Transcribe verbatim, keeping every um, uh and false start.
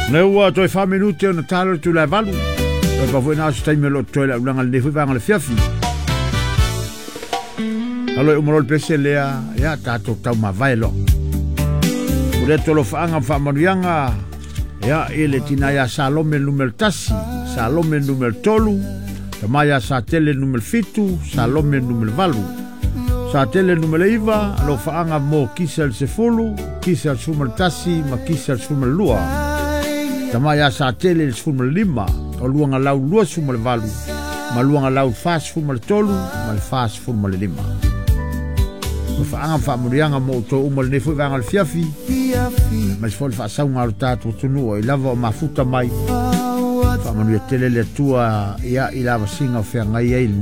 Le ua toi fa minuti ona talo tu la valu. E pa foi na sta me lo toi la unga le foi vanga le fiafi. Alo o moro pese lea ya tato tau ma vai lo. Ure tolo faanga fa marianga ya ele tina ya Salome numero tasi, Salome numero tolu, tamaya sa tele numero fitu, Salome numero valu. Sa tele numero iva, lo faanga mo kisel sefulu, kisel sumel tasi, ma kisel sumel lua. Tamaya sa tele sumel lima, o luanga lau lua sumel valu, ma luanga lau fas sumel tolu, ma fas sumel lima. O faanga fa murianga mo to umal ne foi vanga fiafi. Mas foi fa sa un tato tunu o lava mafuta mai. Fa manu tele le tua ia ilava singa fe ngai